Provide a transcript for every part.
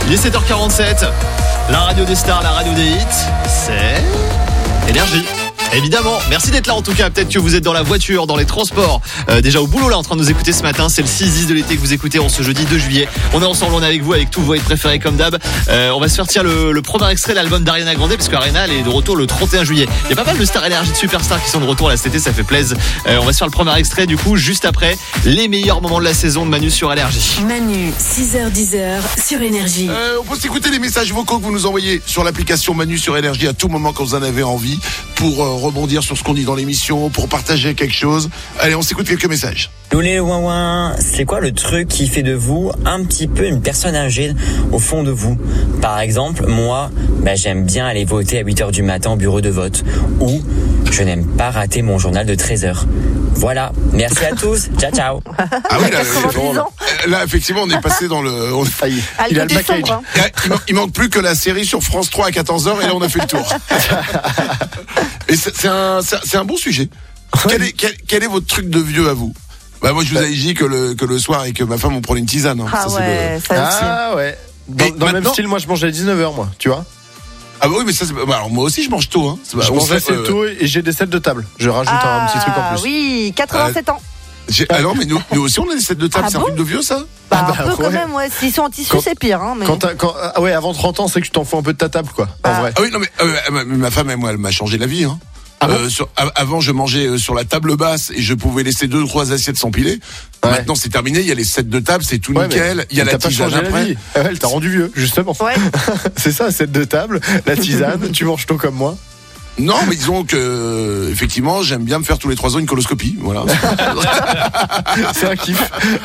Il est 7h47. La radio des stars, la radio des hits, c'est Énergie. Évidemment, merci d'être là en tout cas. Peut-être que vous êtes dans la voiture, dans les transports, déjà au boulot là en train de nous écouter ce matin. C'est le 6-10 de l'été que vous écoutez en ce jeudi 2 juillet. On est ensemble, on est avec vous avec tous vos hits préférés comme d'hab. On va se faire le premier extrait de l'album d'Ariana Grande parce qu'Ariana elle est de retour le 31 juillet. Il y a pas mal de stars énergie, de superstars qui sont de retour là cet été, ça fait plaisir. On va se faire le premier extrait du coup juste après les meilleurs moments de la saison de Manu sur Énergie. Manu, 6h-10h sur Énergie. On peut s'écouter les messages vocaux que vous nous envoyez sur l'application Manu sur Énergie à tout moment quand vous en avez envie pour rebondir sur ce qu'on dit dans l'émission, pour partager quelque chose. Allez, on s'écoute quelques messages. Loulé ouin, c'est quoi le truc qui fait de vous un petit peu une personne âgée au fond de vous? Par exemple, moi, j'aime bien aller voter à 8h du matin au bureau de vote. Ou je n'aime pas rater mon journal de 13h. Voilà, merci à tous, ciao. Ah oui, là effectivement, on est passé dans le... Il a le package. Il manque plus que la série sur France 3 à 14h et là on a fait le tour. Et c'est un bon sujet. Quel est votre truc de vieux à vous? Moi je vous avais dit que le soir et que ma femme on prenait une tisane. Ah ça, ouais, ça aussi. Ah ouais. Dans le même style, moi je mange à 19h moi, tu vois. Ah bah oui, mais ça alors moi aussi je mange tôt hein. Je mange assez tôt et j'ai des sets de table. Je rajoute un petit truc en plus. Oui, 87 ans. Ah non, mais nous aussi on a des sets de table, c'est un truc de vieux ça? Un peu quand même, ouais. S'ils sont en tissu, c'est pire. Hein, mais... ouais, avant 30 ans, c'est que tu t'en fous un peu de ta table, quoi. En vrai. Ah oui, non, mais ma femme, elle m'a changé la vie. Hein. Avant, je mangeais sur la table basse et je pouvais laisser 2 ou 3 assiettes s'empiler. Ouais. Maintenant, c'est terminé. Il y a les sets de table, c'est tout nickel. Il y a la tisane après. Elle t'a rendu vieux, justement. Ouais. C'est ça, set de table, la tisane. Tu manges tôt comme moi. Non, mais disons que effectivement, j'aime bien me faire tous les 3 ans une coloscopie. Voilà. C'est un kiff.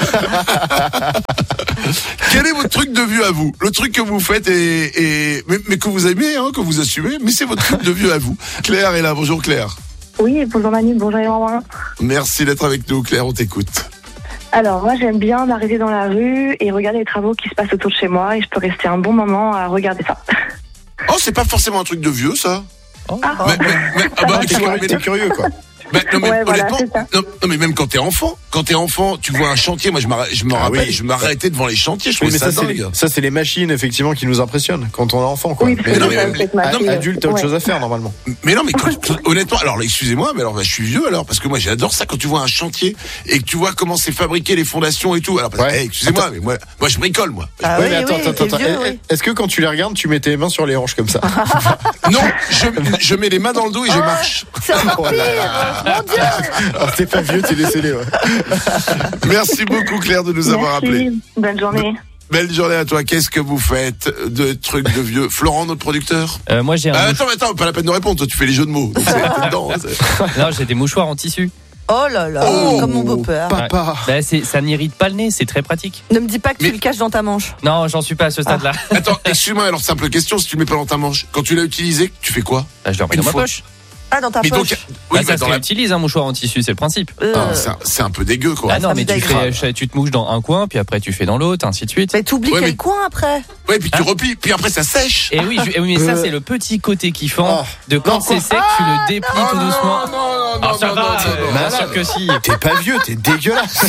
Quel est votre truc de vieux à vous? Le truc que vous faites mais que vous aimez, hein, que vous assumez, mais c'est votre truc de vieux à vous. Claire est là. Bonjour Claire. Oui, bonjour Manu, bonjour Emma. Merci d'être avec nous Claire, on t'écoute. Alors moi j'aime bien m'arrêter dans la rue et regarder les travaux qui se passent autour de chez moi et je peux rester un bon moment à regarder ça. Oh, c'est pas forcément un truc de vieux ça. Oh. T'es curieux quoi. Non, mais ouais, voilà, non, mais même quand t'es enfant, tu vois un chantier, moi je me rappelle, je m'arrêtais devant les chantiers, je trouvais ça dingue. Ça c'est les machines effectivement qui nous impressionnent quand on est enfant quoi. Oui, mais adulte, t'as autre chose à faire normalement. Mais non, mais honnêtement, alors là, excusez-moi, mais alors je suis vieux alors parce que moi j'adore ça quand tu vois un chantier et que tu vois comment c'est fabriqué les fondations et tout. Alors excusez-moi, mais moi je bricole moi. Mais attends. Est-ce que quand tu les regardes, tu mets tes mains sur les hanches comme ça? Non, je mets les mains dans le dos et je marche. C'est encore pire. Mon Dieu. Alors, t'es pas vieux, t'es décédé, ouais. Merci beaucoup Claire de nous avoir appelés. Bonne journée. Belle journée à toi. Qu'est-ce que vous faites de trucs de vieux? Florent, notre producteur? Moi j'ai Attends, pas la peine de répondre. Toi, tu fais les jeux de mots. Non, j'ai des mouchoirs en tissu. Oh là là, comme mon beau-père. Papa. Ça n'irrite pas le nez, c'est très pratique. Ne me dis pas que tu le caches dans ta manche. Non, j'en suis pas à ce stade-là. Attends, excuse-moi, alors simple question, si tu le mets pas dans ta manche, quand tu l'as utilisé, tu fais quoi? Je le remets dans ma poche. Ah, dans ta poche. Donc, ça se réutilise un mouchoir en tissu, c'est le principe. C'est un peu dégueu quoi. Ah non, mais tu te mouches dans un coin, puis après tu fais dans l'autre, ainsi de suite. Mais t'oublies quel coin après? Ouais, puis tu replies, puis après ça sèche. Et oui, mais ça c'est le petit côté kiffant de quand c'est sec, tu le déplies tout doucement. Non, ça va, bien sûr que si. T'es pas vieux, t'es dégueulasse.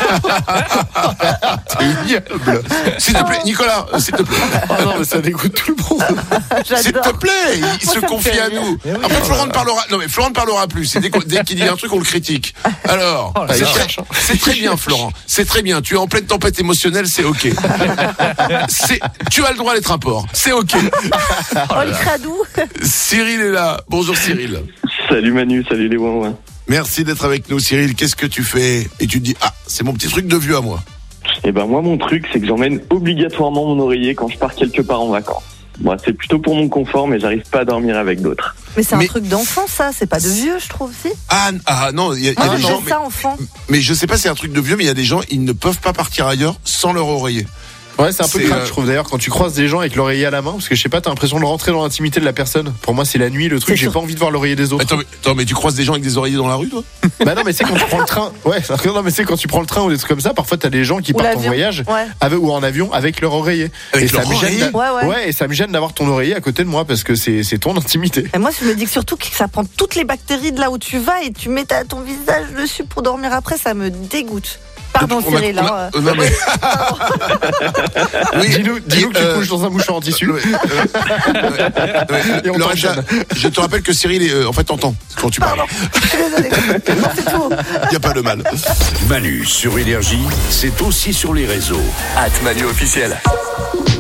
T'es ignoble. S'il te plaît, Nicolas, s'il te plaît. Oh non, mais ça dégoûte tout le monde. S'il te plaît, il se confie à nous. Après, Florent ne parlera. Non, mais Florent ne parlera plus. C'est dès qu'il dit un truc, on le critique. Alors, c'est très bien, Florent. C'est très bien. Tu es en pleine tempête émotionnelle, c'est ok. Tu as le droit d'être un porc. C'est ok. Oh, le cradou. Cyril est là. Bonjour, Cyril. Salut Manu, salut les ouin. Merci d'être avec nous, Cyril. Qu'est-ce que tu fais? Et tu te dis, c'est mon petit truc de vieux à moi. Eh ben, moi, mon truc, c'est que j'emmène obligatoirement mon oreiller quand je pars quelque part en vacances. Moi, c'est plutôt pour mon confort, mais j'arrive pas à dormir avec d'autres. Mais c'est un truc d'enfant, ça. C'est pas de vieux, je trouve, si. Ah non, il y a des gens. Ça, enfant. Mais je sais pas si c'est un truc de vieux, mais il y a des gens, ils ne peuvent pas partir ailleurs sans leur oreiller. Ouais, c'est un peu crack, je trouve d'ailleurs, quand tu croises des gens avec l'oreiller à la main, parce que je sais pas, t'as l'impression de rentrer dans l'intimité de la personne. Pour moi, c'est la nuit, le truc, j'ai pas envie de voir l'oreiller des autres. Attends, mais tu croises des gens avec des oreillers dans la rue, toi? Bah non, mais c'est quand tu prends le train. Ouais, non, mais c'est quand tu prends le train ou des trucs comme ça, parfois t'as des gens qui partent en voyage ou en avion avec leur oreiller. Avec et leur oreiller. Ouais, et ça me gêne d'avoir ton oreiller à côté de moi parce que c'est ton intimité. Et moi, je me dis que surtout que ça prend toutes les bactéries de là où tu vas et tu mets ton visage dessus pour dormir après, ça me dégoûte. Pardon Cyril. Non mais. Oui, dis-nous que tu couches dans un mouchoir en tissu. Et on Lorenza, je te rappelle que Cyril en fait t'entend quand tu parles. Je suis désolée. Non, c'est tout. Il n'y a pas de mal. Manu sur Énergie, c'est aussi sur les réseaux. @Manu officiel.